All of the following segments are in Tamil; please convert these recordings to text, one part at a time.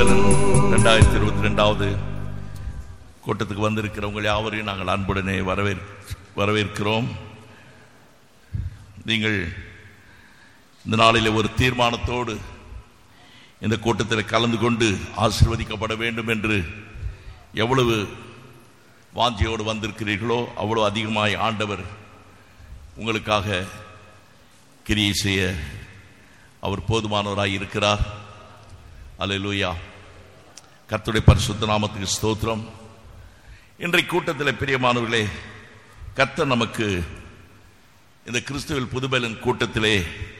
புதுபலன் 2022 கூட்டத்துக்கு வந்திருக்கிறவங்க யாவரையும் நாங்கள் அன்புடனே வரவேற்கிறோம். நீங்கள் இந்த நாளில் ஒரு தீர்மானத்தோடு இந்த கூட்டத்தில் கலந்து கொண்டு ஆசீர்வதிக்கப்பட வேண்டும் என்று எவ்வளவு வாஞ்சியோடு வந்திருக்கிறீர்களோ அவ்வளவு அதிகமாய் ஆண்டவர் உங்களுக்காக கிரியை செய்ய அவர் போதுமானவராய் இருக்கிறார். அல்லேலூயா. கர்த்தருடைய பரிசுத்த நாமத்துக்கு ஸ்தோத்திரம். இன்றைய கூட்டத்தில் பிரியமானவர்களே, கர்த்தர் நமக்கு இந்த கிறிஸ்துவில் புதுபலன் கூட்டத்திலே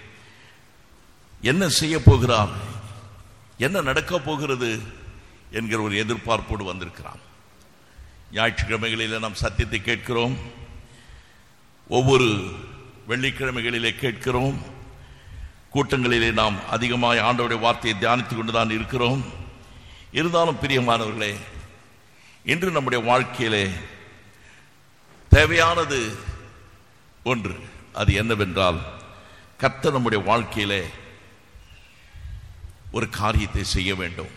என்ன செய்ய போகிறார், என்ன நடக்க போகிறது என்கிற ஒரு எதிர்பார்ப்போடு வந்திருக்கிறார். ஞாயிற்றுக்கிழமைகளில் நாம் சத்தியத்தை கேட்கிறோம், ஒவ்வொரு வெள்ளிக்கிழமைகளிலே கேட்கிறோம், கூட்டங்களிலே நாம் அதிகமாக ஆண்டவருடைய வார்த்தையை தியானித்துக் கொண்டுதான் இருக்கிறோம். இருந்தாலும் பிரியமானவர்களே, இன்று நம்முடைய வாழ்க்கையிலே தேவையானது ஒன்று. அது என்னவென்றால், கர்த்தர் நம்முடைய வாழ்க்கையிலே ஒரு காரியத்தை செய்ய வேண்டும்.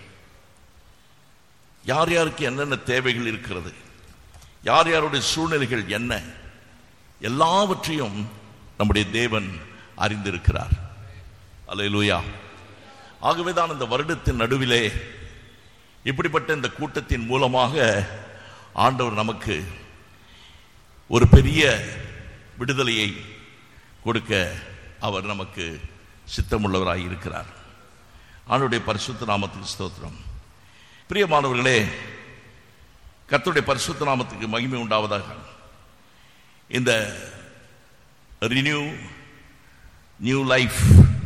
யார் யாருக்கு என்னென்ன தேவைகள் இருக்கிறது, யார் யாருடைய சூழ்நிலைகள் என்ன, எல்லாவற்றையும் நம்முடைய தேவன் அறிந்திருக்கிறார். அல்லேலூயா. ஆகவேதான் இந்த வருடத்தின் நடுவிலே இப்படிப்பட்ட இந்த கூட்டத்தின் மூலமாக ஆண்டவர் நமக்கு ஒரு பெரிய விடுதலையை கொடுக்க அவர் நமக்கு சித்தமுள்ளவராய் இருக்கிறார். ஆண்டவருடைய பரிசுத்த நாமத்துக்கு ஸ்தோத்திரம். பிரியமானவர்களே, கர்த்தருடைய பரிசுத்த நாமத்துக்கு மகிமை உண்டாவதாக. இந்த renew, new life,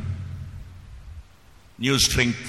new strength,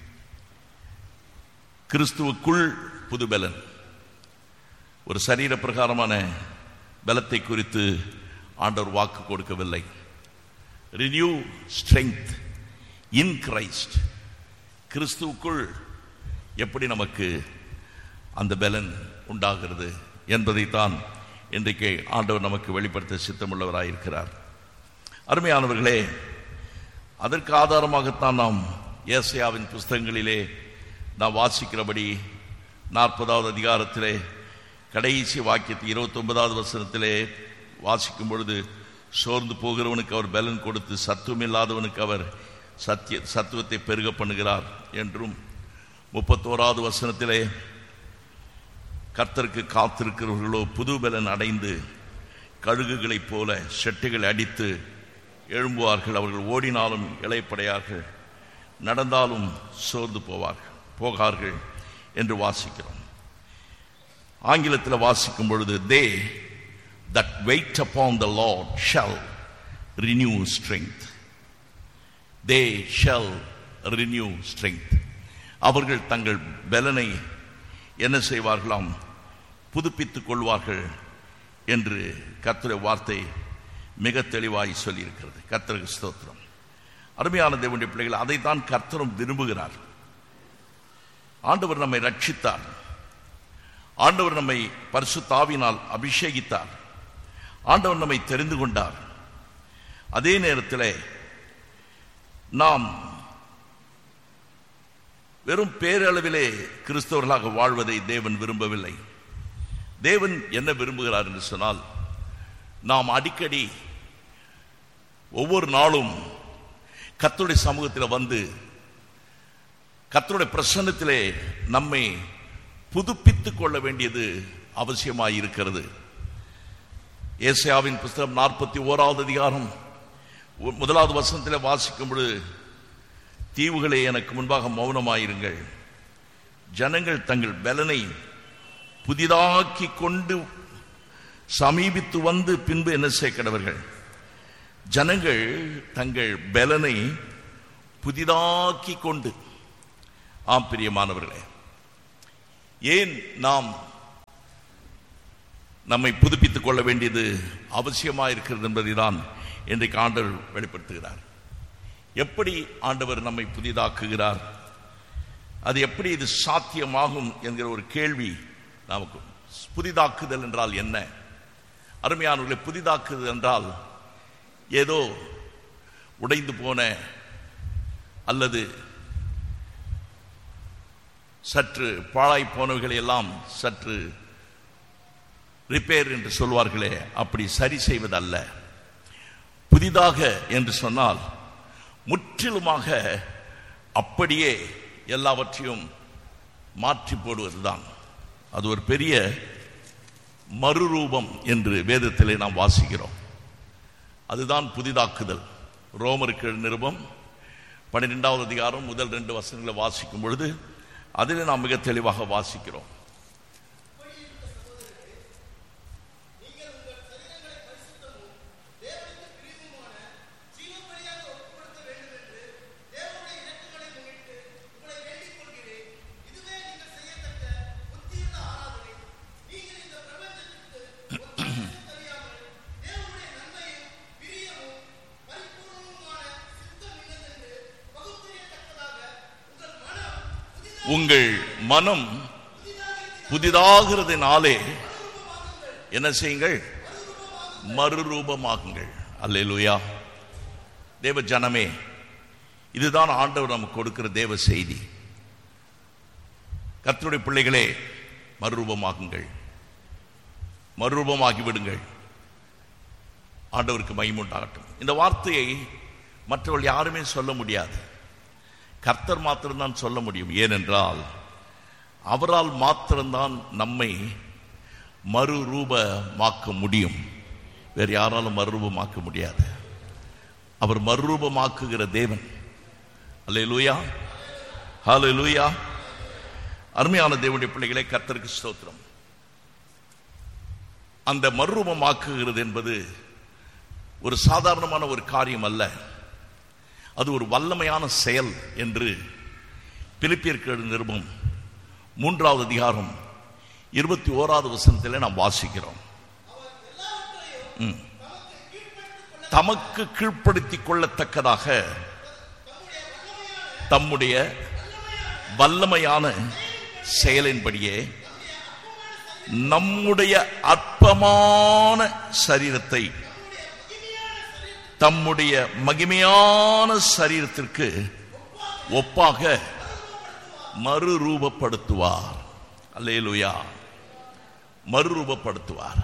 கிறிஸ்துவுக்குள் புதுபலன், ஒரு சரீர பிரகாரமான பலத்தை குறித்து ஆண்டவர் வாக்கு கொடுக்கவில்லை. ரினியூ ஸ்ட்ரெங்த் இன் கிரைஸ்ட், கிறிஸ்துவுக்குள் எப்படி நமக்கு அந்த பலன் உண்டாகிறது என்பதைத்தான் இன்றைக்கு ஆண்டவர் நமக்கு வெளிப்படுத்த சித்தமுள்ளவராயிருக்கிறார். அருமையானவர்களே, அதற்கு ஆதாரமாகத்தான் நாம் ஏசாயாவின் புஸ்தகங்களிலே நாம் வாசிக்கிறபடி 40வது அதிகாரத்திலே கடைசி வாக்கியத்தை 29வது வசனத்திலே வாசிக்கும் பொழுது, சோர்ந்து போகிறவனுக்கு அவர் பலன் கொடுத்து சத்துவம் இல்லாதவனுக்கு அவர் சத்துவத்தை பெருக பண்ணுகிறார் என்றும், 31வது வசனத்திலே கர்த்தருக்கு காத்திருக்கிறவர்களோ புது பலன் அடைந்து கழுகுகளைப் போல செட்டைகள் அடித்து எழும்புவார்கள், அவர்கள் ஓடினாலும் இளைப்படையார்கள், நடந்தாலும் சோர்ந்து போகார்கள் என்று வாசிக்கிறோம். ஆங்கிலத்தில் வாசிக்கும் பொழுது, they that wait upon the Lord shall renew strength. They shall renew strength. அவர்கள் தங்கள் பலனை என்ன செய்வார்களாம், புதுப்பித்துக் கொள்வார்கள் என்று கர்த்தருடைய வார்த்தை மிக தெளிவாய் சொல்லியிருக்கிறது. கர்த்தருக்கு ஸ்தோத்திரம். அருமையான தேவனுடைய பிள்ளைகள், அதைத்தான் கர்த்தரும் விரும்புகிறார். ஆண்டவர் நம்மை ரட்சித்தார், ஆண்டவர் நம்மை பரிசுத்த ஆவியினால் அபிஷேகித்தார், ஆண்டவர் நம்மை தெரிந்து கொண்டார். அதே நேரத்தில் நாம் வெறும் பேரளவிலே கிறிஸ்தவர்களாக வாழ்வதை தேவன் விரும்பவில்லை. தேவன் என்ன விரும்புகிறார் என்று சொன்னால், நாம் அடிக்கடி ஒவ்வொரு நாளும் கர்த்தருடைய சமூகத்தில் வந்து கர்த்தருடைய பிரசன்னத்திலே நம்மை புதுப்பித்துக் கொள்ள வேண்டியது அவசியமாயிருக்கிறது. ஏசாயாவின் புஸ்தகம் 41வது அதிகாரம் 1வது வசனத்திலே வாசிக்கும் பொழுது, தீவுகளே எனக்கு முன்பாக மௌனமாயிருங்கள், ஜனங்கள் தங்கள் பலனை புதிதாக்கி கொண்டு சமீபித்து வந்து பின்பு என்ன செய்கிறவர்கள். ஜனங்கள் தங்கள் பலனை புதிதாக்கி கொண்டு. ஆம் பிரியமானவர்களே, ஏன் நாம் நம்மை புதுப்பித்துக் கொள்ள வேண்டியது அவசியமாயிருக்கிறது என்பதை தான் இன்றைக்கு ஆண்டவர் வெளிப்படுத்துகிறார். எப்படி ஆண்டவர் நம்மை புதிதாக்குகிறார், அது எப்படி இது சாத்தியமாகும் என்கிற ஒரு கேள்வி நமக்கு. புதிதாக்குதல் என்றால் என்ன? அருமையானவர்களை, புதிதாக்குதல் என்றால் ஏதோ உடைந்து போன அல்லது சற்று பாழாய் போனவைகளை எல்லாம் சற்று ரிப்பேர் என்று சொல்வார்களே, அப்படி சரி செய்வதல்ல. புதிதாக என்று சொன்னால் முற்றிலுமாக அப்படியே எல்லாவற்றையும் மாற்றி போடுவதுதான். அது ஒரு பெரிய மறுரூபம் என்று வேதத்திலே நாம் வாசிக்கிறோம். அதுதான் புதிதாக்குதல். ரோமருக்கு நிருபம் 12வது அதிகாரம் முதல் 2 வசனங்களை வாசிக்கும் பொழுது அதிலே நாம் மிக தெளிவாக வாசிக்கிறோம். உங்கள் மனம் புதிதாகிறதுனாலே என்ன செய்யுங்கள்? மறுரூபமாகுங்கள். அல்லேலூயா. தேவ ஜனமே, இதுதான் ஆண்டவர் நமக்கு கொடுக்கிற தேவ செய்தி. கர்த்தருடைய பிள்ளைகளே, மறுரூபமாகுங்கள், மறுரூபமாகிவிடுங்கள். ஆண்டவருக்கு மகிமை உண்டாகட்டும். இந்த வார்த்தையை மற்றவர்கள் யாருமே சொல்ல முடியாது. கர்த்தர் மாத்திரம்தான் சொல்ல முடியும். ஏனென்றால் அவரால் மாத்திரம்தான் நம்மை மறுரூபமாக்க முடியும். வேறு யாராலும் மறுரூபமாக்க முடியாது. அவர் மறுரூபமாக்குகிற தேவன். அல்லேலூயா, ஹல்லேலூயா. அருமையான தேவனுடைய பிள்ளைகளே, கர்த்தருக்கு ஸ்தோத்திரம். அந்த மறுரூபமாக்குகிறது என்பது ஒரு சாதாரணமான ஒரு காரியம் அல்ல. அது ஒரு வல்லமையான செயல் என்று பிலிப்பியர் நிருபம் 3வது அதிகாரம் 21வது வசனத்திலே நாம் வாசிக்கிறோம். தமக்கு கீழ்ப்படுத்திக் கொள்ளத்தக்கதாக தம்முடைய வல்லமையான செயலின்படியே நம்முடைய அற்பமான சரீரத்தை தம்முடைய மகிமையான சரீரத்திற்கு ஒப்பாக மறுரூபப்படுத்துவார். அல்லேலூயா. மறுரூபப்படுத்துவார்.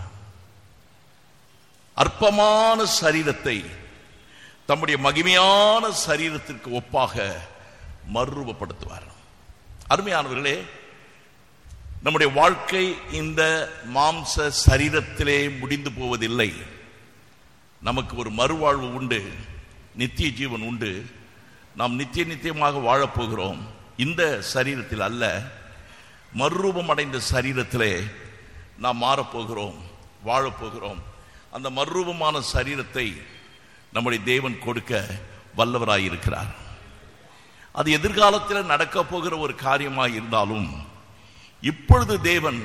அற்பமான சரீரத்தை தம்முடைய மகிமையான சரீரத்திற்கு ஒப்பாக மறுரூபப்படுத்துவார். அருமையானவர்களே, நம்முடைய வாழ்க்கை இந்த மாம்ச சரீரத்திலே முடிந்து போவதில்லை. நமக்கு ஒரு மறுவாழ்வு உண்டு, நித்திய ஜீவன் உண்டு. நாம் நித்தியமாக வாழப்போகிறோம். இந்த சரீரத்தில் அல்ல, மறுரூபம் அடைந்த சரீரத்திலே நாம் மாறப்போகிறோம், வாழப்போகிறோம். அந்த மறுரூபமான சரீரத்தை நம்முடைய தேவன் கொடுக்க வல்லவராயிருக்கிறார். அது எதிர்காலத்தில் நடக்க போகிற ஒரு காரியமாக இருந்தாலும் இப்பொழுது தேவன்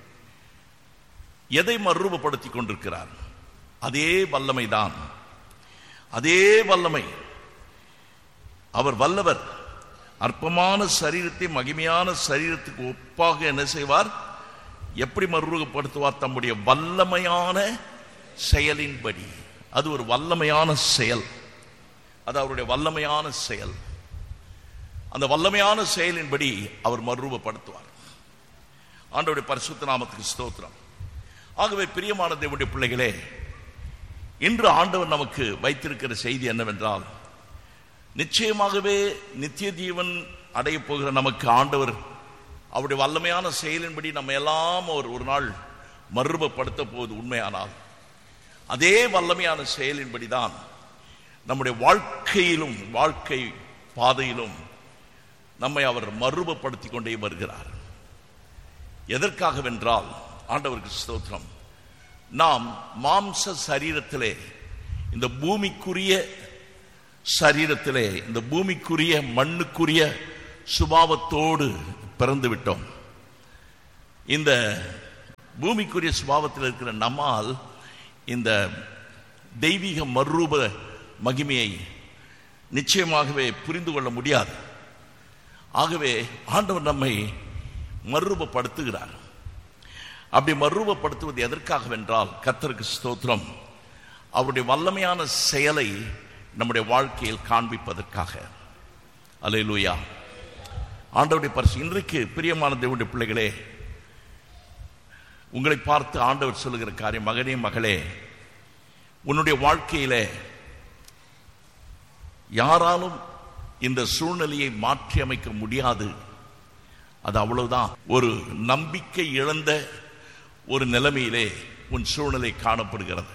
எதை மறுரூபப்படுத்தி கொண்டிருக்கிறார்? அதே வல்லமைதான், அதே வல்லமை. அவர் வல்லவர். அற்பமான சரீரத்தை மகிமையான சரீரத்துக்கு ஒப்பாக என்ன செய்வார்? எப்படி மறுரூபப்படுத்துவார்? தம்முடைய வல்லமையான செயலின்படி. அது ஒரு வல்லமையான செயல். அது அவருடைய வல்லமையான செயல். அந்த வல்லமையான செயலின்படி அவர் மறுரூபப்படுத்துவார். ஆண்டவருடைய பரிசுத்த நாமத்துக்கு ஸ்தோத்திரம். ஆகவே பிரியமான தேவனுடைய பிள்ளைகளே, இன்று ஆண்டவர் நமக்கு வைத்திருக்கிற செய்தி என்னவென்றால், நிச்சயமாகவே நித்திய ஜீவன் அடைய போகிற நமக்கு ஆண்டவர் அவருடைய வல்லமையான செயலின்படி நம்ம எல்லாம் ஒரு நாள் மறுரூபப்படுத்த போவது உண்மையானால், அதே வல்லமையான செயலின்படி தான் நம்முடைய வாழ்க்கையிலும் வாழ்க்கை பாதையிலும் நம்மை அவர் மறுரூபப்படுத்தி கொண்டே வருகிறார். எதற்காகவென்றால், ஆண்டவருக்கு ஸ்தோத்திரம், நாம் மாம்ச சரீரத்திலே, இந்த பூமிக்குரிய சரீரத்திலே, இந்த பூமிக்குரிய மண்ணுக்குரிய சுபாவத்தோடு பிறந்து விட்டோம். இந்த பூமிக்குரிய சுபாவத்தில் இருக்கிற நம்மால் இந்த தெய்வீக மறுரூப மகிமையை நிச்சயமாகவே புரிந்து கொள்ள முடியாது. ஆகவே ஆண்டவர் நம்மை மறுரூபப்படுத்துகிறார். அப்படி மறுரூபப்படுத்துவது எதற்காகவென்றால், கர்த்தருக்கு ஸ்தோத்திரம், அவருடைய வல்லமையான செயலை நம்முடைய வாழ்க்கையில் காண்பிப்பதற்காக. அல்லேலூயா. ஆண்டவருடைய பரிசு இன்றைக்கு பிரியமான தேவனுடைய பிள்ளைகளே, உங்களை பார்த்து ஆண்டவர் சொல்லுகிற காரியம், மகனே மகளே, உன்னுடைய வாழ்க்கையிலே யாராலும் இந்த சூழ்நிலையை மாற்றி அமைக்க முடியாது. அது அவ்வளவுதான். ஒரு நம்பிக்கை இழந்த ஒரு நிலைமையிலே உன் சூழ்நிலை காணப்படுகிறது.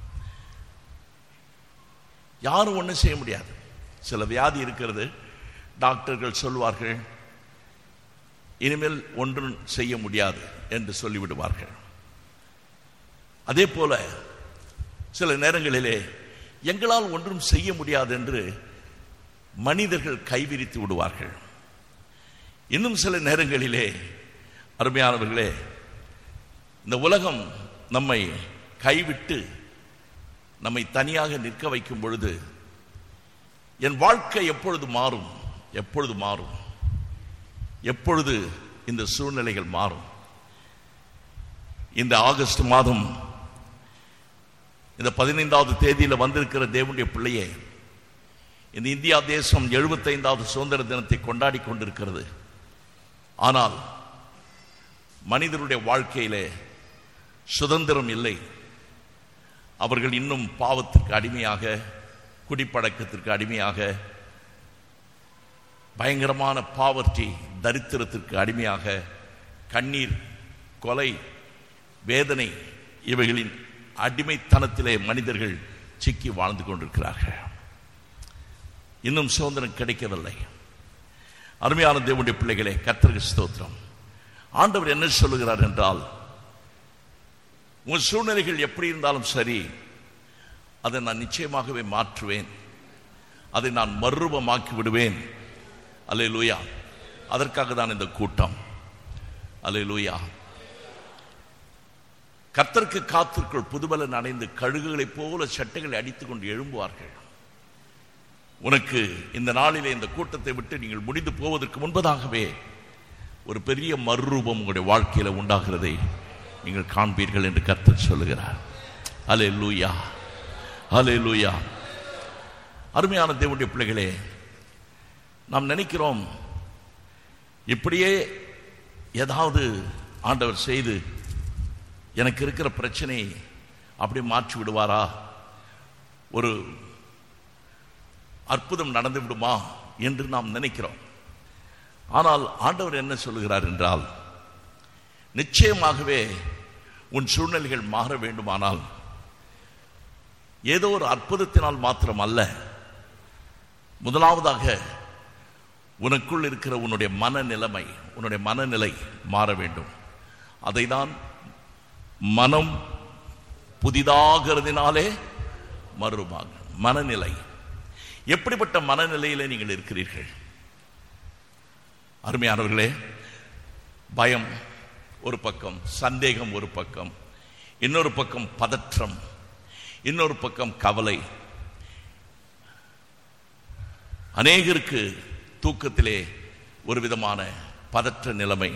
யாரும் ஒன்றும் செய்ய முடியாது. சில வியாதி இருக்கிறது, டாக்டர்கள் சொல்வார்கள் இனிமேல் ஒன்றும் செய்ய முடியாது என்று சொல்லிவிடுவார்கள். அதே போல சில நேரங்களிலே எங்களால் ஒன்றும் செய்ய முடியாது என்று மனிதர்கள் கைவிரித்து விடுவார்கள். இன்னும் சில நேரங்களிலே அருமையானவர்களே, இந்த உலகம் நம்மை கைவிட்டு நம்மை தனியாக நிற்க வைக்கும் பொழுது என் வாழ்க்கை எப்பொழுது மாறும், எப்பொழுது மாறும், எப்பொழுது இந்த சூழ்நிலைகள் மாறும்? இந்த ஆகஸ்ட் மாதம் இந்த 15வது தேதியில் வந்திருக்கிற தேவனுடைய பிள்ளையே, இந்த இந்தியா தேசம் 75வது சுதந்திர தினத்தை கொண்டாடி கொண்டிருக்கிறது. ஆனால் மனிதருடைய வாழ்க்கையிலே சுதந்திரம் இல்லை. அவர்கள் இன்னும் பாவத்திற்கு அடிமையாக, குடிப்பழக்கத்திற்கு அடிமையாக, பயங்கரமான பாவர்ட்டி, தரித்திரத்திற்கு அடிமையாக, கண்ணீர், கொலை, வேதனை, இவைகளின் அடிமைத்தனத்திலே மனிதர்கள் சிக்கி வாழ்ந்து கொண்டிருக்கிறார்கள். இன்னும் சுதந்திரம் கிடைக்கவில்லை. அருமையான தேவனுடைய பிள்ளைகளே, கர்த்தருக்கு ஸ்தோத்திரம். ஆண்டவர் என்ன சொல்லுகிறார் என்றால், உன் சூழ்நிலைகள் எப்படி இருந்தாலும் சரி, அதை நான் நிச்சயமாகவே மாற்றுவேன், அதை நான் மறுரூபமாக்கி விடுவேன். அல்லேலூயா. அதற்காக தான் இந்த கூட்டம். அல்லேலூயா. கர்த்தருக்கு காத்திருக்குள் புதுபலன் அடைந்து கழுகுகளைப் போல சட்டைகளை அடித்துக் கொண்டு எழும்புவார்கள். உனக்கு இந்த நாளிலே இந்த கூட்டத்தை விட்டு நீங்கள் முடிந்து போவதற்கு முன்பதாகவே ஒரு பெரிய மறுரூபம் உங்களுடைய வாழ்க்கையில் உண்டாகிறதை நீங்கள் காண்பீர்கள் என்று கர்த்தர் சொல்லுகிறார். அல்லேலூயா, அல்லேலூயா. அருமையான தேவனுடைய பிள்ளைகளே, நாம் நினைக்கிறோம் இப்படியே ஏதாவது ஆண்டவர் செய்து எனக்கு இருக்கிற பிரச்சனையை அப்படி மாற்றி விடுவாரா, ஒரு அற்புதம் நடந்து விடுமா என்று நாம் நினைக்கிறோம். ஆனால் ஆண்டவர் என்ன சொல்லுகிறார் என்றால், நிச்சயமாகவே உன் சூழ்நிலைகள் மாற வேண்டுமானால் ஏதோ ஒரு அற்புதத்தினால் மாத்திரம் அல்ல, முதலாவதாக உனக்குள் இருக்கிற உன்னுடைய மனநிலைமை, உன்னுடைய மனநிலை மாற வேண்டும். அதை தான் மனம் புதிதாகிறதுனாலே மறுரூபமாக. மனநிலை, எப்படிப்பட்ட மனநிலையிலே நீங்கள் இருக்கிறீர்கள்? அருமையானவர்களே, பயம் ஒரு பக்கம், சந்தேகம் ஒரு பக்கம், இன்னொரு பக்கம் பதற்றம், இன்னொரு பக்கம் கவலை. அநேகருக்கு தூக்கத்திலே ஒரு விதமான பதற்ற நிலைமை,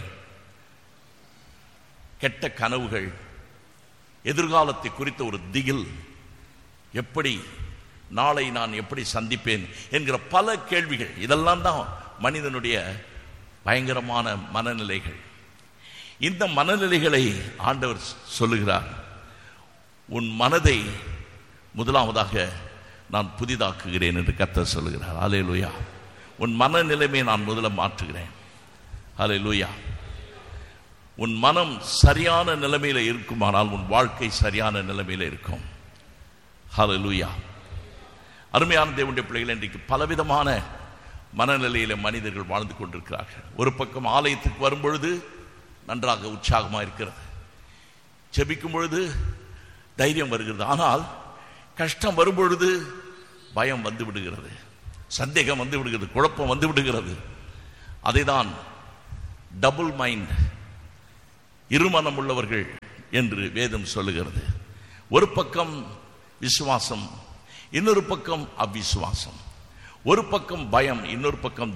கெட்ட கனவுகள், எதிர்காலத்தை குறித்த ஒரு திகில், எப்படி நாளை நான் எப்படி சந்திப்பேன் என்கிற பல கேள்விகள். இதெல்லாம் தான் மனிதனுடைய பயங்கரமான மனநிலைகள். இந்த மனநிலைகளை ஆண்டவர் சொல்லுகிறார், உன் மனதை முதலாவதாக நான் புதிதாக்குகிறேன் என்று கர்த்தர் சொல்லுகிறார். அல்லேலூயா. உன் மனநிலைமையை நான் முதல்ல மாற்றுகிறேன். அல்லேலூயா. உன் மனம் சரியான நிலைமையில இருக்குமானால் உன் வாழ்க்கை சரியான நிலைமையில இருக்கும். ஹல்லேலூயா. அருமையான தேவனுடைய பிள்ளைகள், இன்றைக்கு பலவிதமான மனநிலையில மனிதர்கள் வாழ்ந்து கொண்டிருக்கிறார்கள். ஒரு பக்கம் ஆலயத்துக்கு வரும்பொழுது நன்றாக உற்சாகமாக இருக்கிறது, ஜெபிக்கும் பொழுது தைரியம் வருகிறது. ஆனால் கஷ்டம் வரும்பொழுது பயம் வந்து விடுகிறது, சந்தேகம் வந்து விடுகிறது, குழப்பம் வந்து விடுகிறது. அதைதான் டபுள் மைண்ட், இருமனம் உள்ளவர்கள் என்று வேதம் சொல்லுகிறது. ஒரு பக்கம் விசுவாசம், இன்னொரு பக்கம் அவிசுவாசம். ஒரு பக்கம் பயம், இன்னொரு பக்கம்